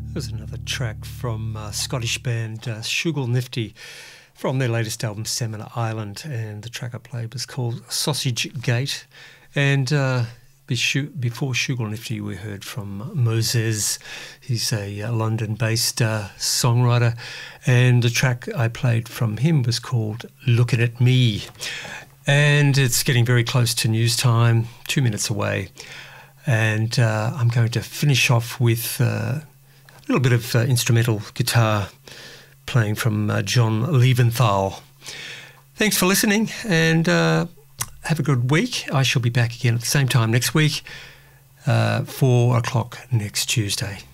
There's another track from Scottish band Shugal Nifty from their latest album Seminar Island, and the track I played was called Sausage Gate. And before Shugal Nifty we heard from Moses. He's a London-based songwriter, and the track I played from him was called Looking at Me. And it's getting very close to news time, 2 minutes away, and I'm going to finish off with a little bit of instrumental guitar playing from John Leventhal. Thanks for listening, and have a good week. I shall be back again at the same time next week, 4 o'clock next Tuesday.